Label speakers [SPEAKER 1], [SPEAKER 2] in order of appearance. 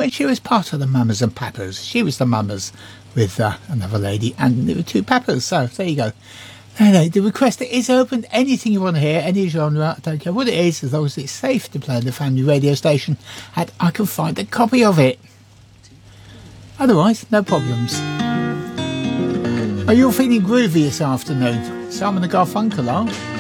[SPEAKER 1] when she was part of the Mamas and Papas. She was the Mamas with another lady, and there were two Papas. So there you go. Anyway, the request is open. Anything you want to hear, any genre, I don't care what it is, as long as it's safe to play on the family radio station, and I can find a copy of it. Otherwise, no problems. Are you all feeling groovy this afternoon? Simon and Garfunkel are.